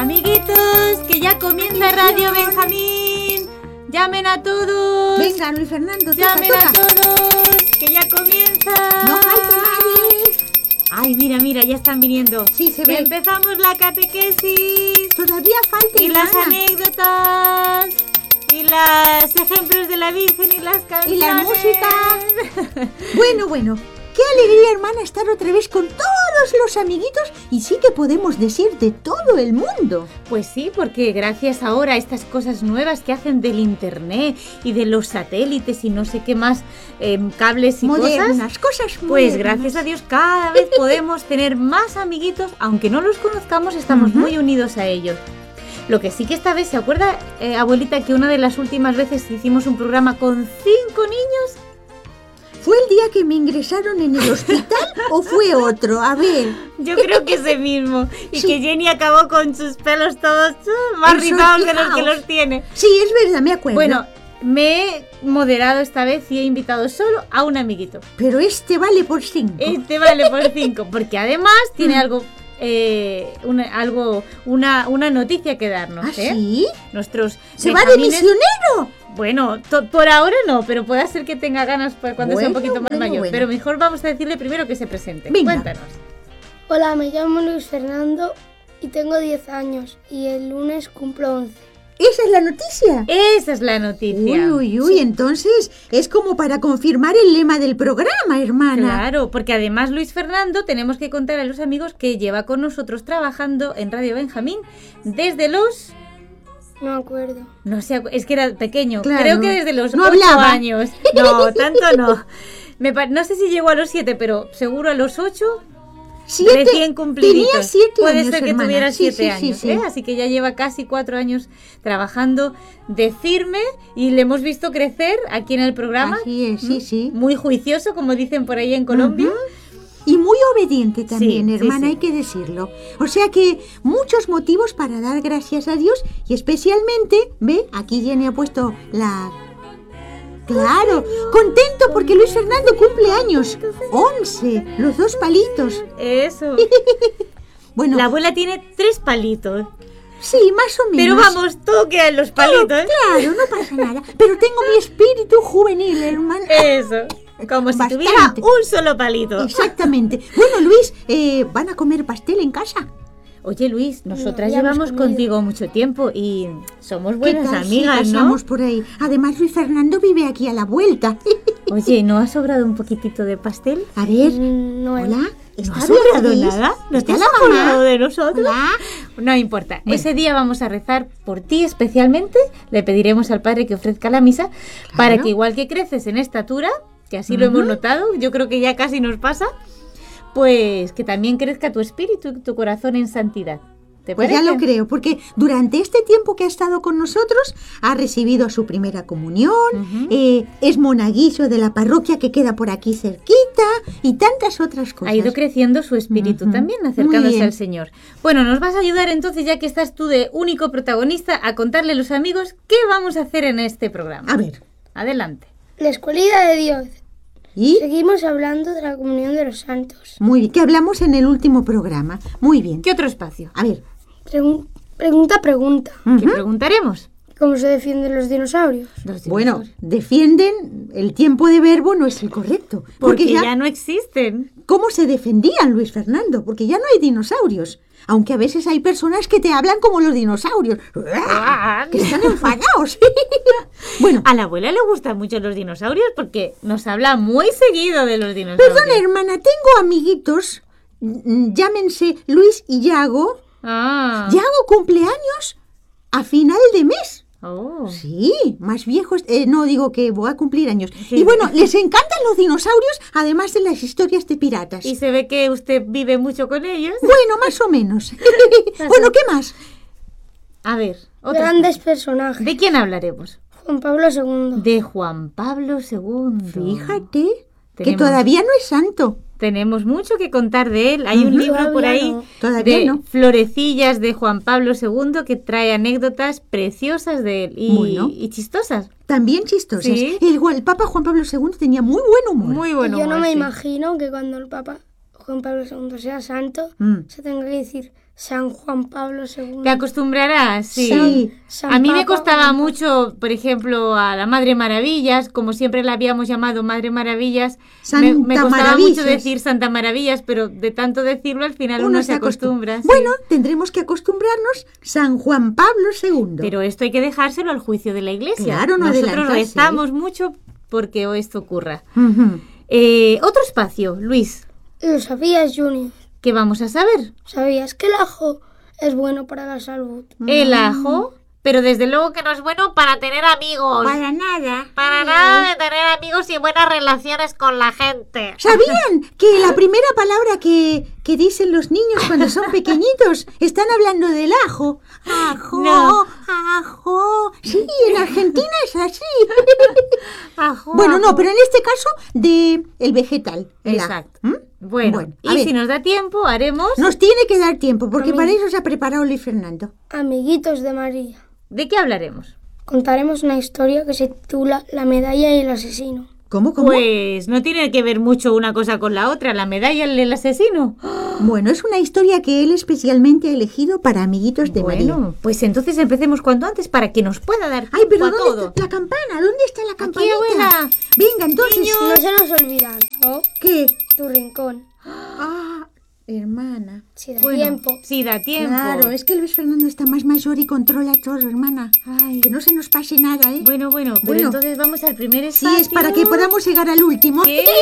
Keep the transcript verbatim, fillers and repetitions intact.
Amiguitos, que ya comienza Radio Benjamín. Llamen a todos. Venga, Luis Fernando, toca, Llamen toca. a todos, que ya comienza. No falta nadie. Ay, mira, mira, ya están viniendo. Sí, se ve. Empezamos la catequesis. Todavía falta, Y hermana. las anécdotas. Y los ejemplos de la Virgen y las canciones. Y la música. Bueno, bueno. Qué alegría, hermana, estar otra vez con todos los amiguitos y sí que podemos decir de todo el mundo. Pues sí, porque gracias ahora a estas cosas nuevas que hacen del internet y de los satélites y no sé qué más, eh, cables y Modernas, cosas, cosas pues modernas. gracias a Dios cada vez podemos tener más amiguitos, aunque no los conozcamos, estamos Ujú. muy unidos a ellos. Lo que sí que esta vez, ¿se acuerda, eh, abuelita, que una de las últimas veces hicimos un programa con cinco niños? ¿Fue el día que me ingresaron en el hospital o fue otro? A ver. Yo creo que ese mismo. Y Sí. que Jenny acabó con sus pelos todos uh, más rizados de los que los tiene. Sí, es verdad, me acuerdo. Bueno, me he moderado esta vez y he invitado solo a un amiguito. Pero este vale por cinco. Este vale por cinco, porque además tiene Mm. algo, eh, una, algo, una, una noticia que darnos. ¿Ah, ¿eh? sí? Nuestros ¿Se va de benjamines- misionero? Bueno, to- por ahora no, pero puede ser que tenga ganas para cuando sea un Bueno, poquito más bueno, mayor. bueno. Pero mejor vamos a decirle primero que se presente. Venga. Cuéntanos. Hola, me llamo Luis Fernando y tengo diez años y el lunes cumplo once. ¿Esa es la noticia? Esa es la noticia. Uy, uy, uy, entonces es como para confirmar el lema del programa, hermana. Claro, porque además Luis Fernando tenemos que contar a los amigos que lleva con nosotros trabajando en Radio Benjamín desde los... No me acuerdo. No sé, es que era pequeño. Claro. Creo que desde los No ocho hablaba. años. No, tanto no. Me pa- no sé si llegó a los siete, pero seguro a los ocho. Siete, Recién cumpliditos. tenía siete Puede años, ser que hermana. tuviera Sí, siete sí, años, sí, sí. ¿eh? Así que ya lleva casi cuatro años trabajando de firme y le hemos visto crecer aquí en el programa. Así es, sí, sí. Muy juicioso, como dicen por ahí en Colombia. Ujú. Y muy obediente también, Sí, sí, hermana, sí. hay que decirlo. O sea que muchos motivos para dar gracias a Dios y especialmente, ve, aquí Jenny ha puesto la... Claro, contento porque Luis Fernando cumple años. Once, los dos palitos. Eso. Bueno, La abuela tiene tres palitos. sí, más o menos. Pero vamos, todo queda en los palitos. ¿eh? Claro, no pasa nada. Pero tengo mi espíritu juvenil, hermana. Eso. Como si Bastante. tuviera un solo palito. Exactamente. Bueno, Luis, eh, ¿van a comer pastel en casa? Oye, Luis, nosotras ya hemos llevamos comido. contigo mucho tiempo y somos ¿Qué buenas tal si amigas, ¿no? pasamos por ahí? Además, Luis Fernando vive aquí a la vuelta. Oye, ¿no ha sobrado un poquitito de pastel? A ver, Mm, No, hola. ¿No ¿Está ha sobrado Beatriz? nada? ¿No ¿Está te has la acordado mamá? de nosotros? Hola. No importa. Bueno. Ese día vamos a rezar por ti especialmente. Le pediremos al Padre que ofrezca la misa para que igual que creces en estatura, que así lo Ujú. hemos notado, yo creo que ya casi nos pasa, pues que también crezca tu espíritu y tu corazón en santidad. ¿Te Pues parece? ya lo creo, porque durante este tiempo que ha estado con nosotros ha recibido su primera comunión, Ujú. eh, es monaguillo de la parroquia que queda por aquí cerquita y tantas otras cosas. Ha ido creciendo su espíritu Ujú. también, Muy acercándose bien. al Señor. Bueno, nos vas a ayudar entonces, ya que estás tú de único protagonista, a contarle a los amigos qué vamos a hacer en este programa. A ver, Adelante. La escuelita de Dios. ¿y? Seguimos hablando de la comunión de los santos. Muy bien, que hablamos en el último programa. Muy bien. ¿Qué otro espacio? A ver. Pregun- pregunta, pregunta. ¿Qué ujú. preguntaremos? ¿Cómo se defienden los dinosaurios? Los Bueno, dinosaurios. defienden, el tiempo de verbo no es el correcto. porque, Porque, ya... ya, no existen. ¿cómo se defendían, Luis Fernando? Porque ya no hay dinosaurios. Aunque a veces hay personas que te hablan como los dinosaurios. Que están enfadados. Bueno, A la abuela le gustan mucho los dinosaurios porque nos habla muy seguido de los dinosaurios. perdona, hermana, tengo amiguitos, mm, llámense Luis y Yago. Ah. Yago cumpleaños a final de mes. Oh. Sí, más viejos, eh, no digo que voy a cumplir años. Sí. Y bueno, les encantan los dinosaurios, además de las historias de piratas. Y se ve que usted vive mucho con ellos. Bueno, más o menos. Bueno, ¿qué más? A ver, otro Grandes espacio. personajes. ¿De quién hablaremos? Juan Pablo segundo. De Juan Pablo segundo. Fíjate que Tenemos- todavía no es santo. Tenemos mucho que contar de él. Hay un Ujú. libro por Todavía ahí no. Todavía de no. florecillas de Juan Pablo segundo que trae anécdotas preciosas de él y, Bueno. y chistosas. También chistosas. Sí. El, el Papa Juan Pablo segundo tenía muy buen humor. Muy bueno. Y yo no humor, me sí. imagino que cuando el Papa Juan Pablo segundo sea santo, Mm. se tenga que decir San Juan Pablo segundo. Te acostumbrarás, sí. Sí. San A mí me Papa, costaba San- mucho, por ejemplo, a la Madre Maravillas, como siempre la habíamos llamado Madre Maravillas. me, me Santa costaba Maravillas. mucho decir Santa Maravillas, pero de tanto decirlo al final uno, se acostumbra. sí. Bueno, tendremos que acostumbrarnos San Juan Pablo segundo. Pero esto hay que dejárselo al juicio de la Iglesia. Claro, no Nosotros adelantarse. rezamos mucho porque esto ocurra. Ujú. Eh, otro espacio, Luis, Lo sabías, Junior. ¿qué vamos a saber? ¿Sabías que el ajo es bueno para la salud? El ajo, pero desde luego que no es bueno para tener amigos. Para nada. Para nada de tener amigos y buenas relaciones con la gente. ¿Sabían que la primera palabra que, que dicen los niños cuando son pequeñitos están hablando del ajo? Ajo, No. ajo. Sí, en Argentina es así. Ajo, Bueno, no, ajo. pero en este caso de el vegetal. el ajo. Exacto. ¿Mm? Bueno, Bueno, a y ver. si nos da tiempo, haremos... Nos tiene que dar tiempo, porque Amén. para eso se ha preparado Luis Fernando. Amiguitos de María. ¿De qué hablaremos? Contaremos una historia que se titula La medalla y el asesino. ¿Cómo, cómo? Pues no tiene que ver mucho una cosa con la otra, la medalla del asesino. Bueno, es una historia que él especialmente ha elegido para amiguitos de María. Bueno, pues entonces empecemos cuanto antes para que nos pueda dar Ay, pero tiempo a ¿dónde todo. está la campana? ¿Dónde está la campanita? abuela. Venga, entonces. No se nos olvida, ¿no? ¿Qué? Tu rincón. Ah, hermana. Si da Bueno, tiempo. sí, da tiempo. Claro, es que Luis Fernando está más mayor y controla todo, hermana. Ay. Que no se nos pase nada, ¿eh? Bueno, bueno, pero Bueno. entonces vamos al primer Sí, espacio. es para que podamos llegar al último. ¿Qué?